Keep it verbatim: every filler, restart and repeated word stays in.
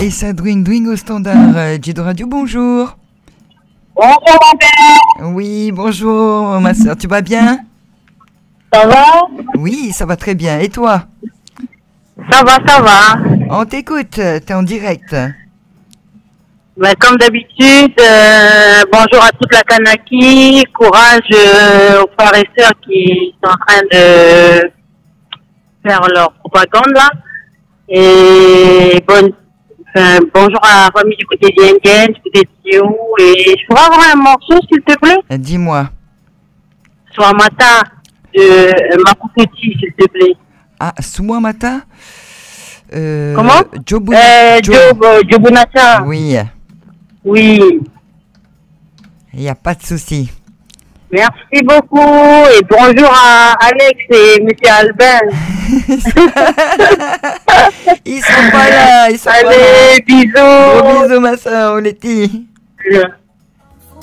Vanessa Dwing Dwing au standard. Euh, Gido Radio, bonjour. Bonjour mon père. Oui, bonjour ma soeur, tu vas bien? Ça va? Oui, ça va très bien. Et toi? Ça va, ça va. On t'écoute, t'es en direct. Ben, comme d'habitude, euh, bonjour à toute la Kanaki, courage euh, aux frères et sœurs qui sont en train de faire leur propagande là. Et bonne, enfin, bonjour à la famille du côté d'Yengen, du côté de Sioux. Et je pourrais avoir un morceau s'il te plaît? Euh, Dis-moi. Soit matin de euh, Makouti, s'il te plaît. Ah, Souamata euh, Comment? Jobu... euh, Jo- Job, Jobunata. Oui, Oui. il n'y a pas de souci. Merci beaucoup et bonjour à Alex et Monsieur Albin. Ils sont pas là, ils sont pas là. Allez, bisous. Gros bisous ma soeur, Letty. Le-